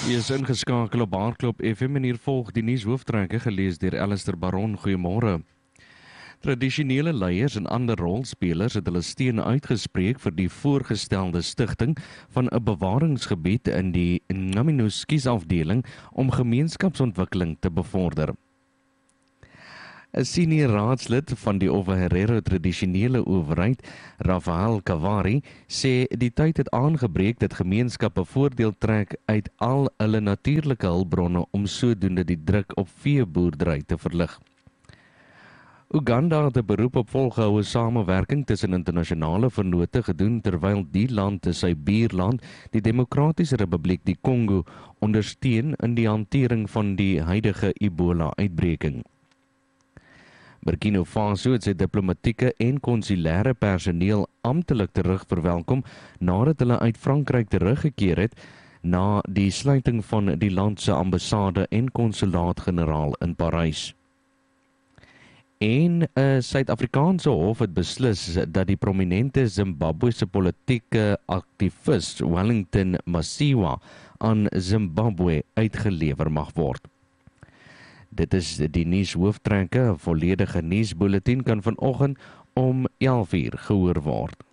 Jy is ingeskakel op Hardklop FM en hier volg die nuushooftrekke gelees deur Alistair Baron. Goeiemôre. Tradisionele leiers en ander rolspelers het hulle steun uitgespreek vir die voorgestelde stigting van 'n bewaringsgebied in die Ngaminuskis-afdeling om gemeenskapsontwikkeling te bevorder. 'n Senior raadslid van die Ovaherero tradisionele owerheid, Rafael Kavari, sê die tyd het aangebreek dat gemeenskappe voordeel trek uit al hulle natuurlike hulpbronne om sodoende die druk op veeboerdery te verlig. Uganda het 'n beroep op volgehoue samewerking tussen internasionale vennote gedoen terwyl die land sy buurland, die Demokratiese Republiek die Kongo, ondersteun in die hantering van die huidige Ebola-uitbreking. Burkina Faso het sy diplomatieke en konsulêre personeel amptelik terug verwelkom nadat hulle uit Frankryk teruggekeer het na die sluiting van die land se ambassade en konsulaat-generaal in Parys. En 'n Suid-Afrikaanse hof het beslis dat die prominente Zimbabwese politieke aktivis Wellington Masiwa aan Zimbabwe uitgelewer mag word. Dit is die nuushooftrekke. 'n volledige nuusbulletin kan vanoggend om 11:00 gehoor word.